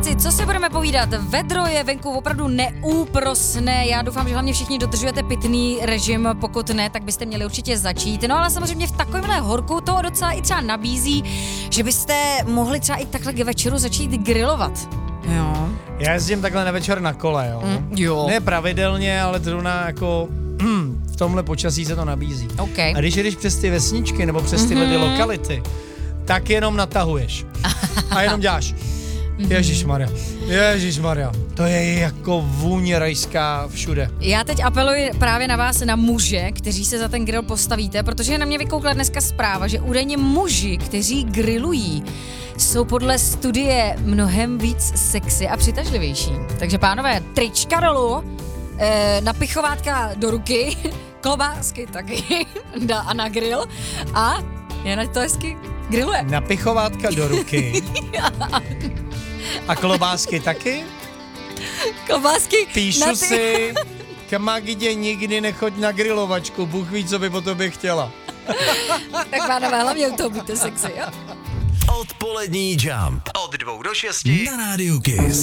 Spolužáci, co si budeme povídat? Vedro je venku opravdu neúprosné. Já doufám, že hlavně všichni dodržujete pitný režim, pokud ne, tak byste měli určitě začít. No ale samozřejmě v takovémhle horku to docela i třeba nabízí, že byste mohli třeba i takhle k večeru začít grilovat. Jo. Já jezdím takhle na večer na kole, jo. Jo. Ne pravidelně, ale zrovna jako v tomhle počasí se to nabízí. Okay. A když jdeš přes ty vesničky nebo přes tyhle ty lokality, tak jenom natahuješ. A jenom děláš. Ježišmarja, to je jako vůň rajská všude. Já teď apeluji právě na vás, na muže, kteří se za ten grill postavíte, protože na mě vykoukla dneska zpráva, že údajně muži, kteří grillují, jsou podle studie mnohem víc sexy a přitažlivější. Takže pánové, trička dolů, napichovátka do ruky, klobásky taky a na grill a Jana to hezky grilluje. Napichovátka do ruky. A klobásky taky? Klobásky Píšu si, Kamagidě, nikdy nechoď na grilovačku, Bůh ví, co by po tobě chtěla. Tak pánové, hlavně u toho buďte sexy, jo? Odpolední Jump od 2 do 6 na Rádiu Kiss.